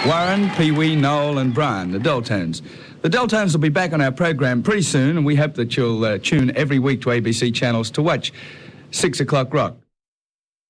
Warren, Pee-wee, Noel and Brian, the Deltones. The Deltones will be back on our program pretty soon, and we hope that you'll tune every week to ABC channels to watch 6 o'clock rock.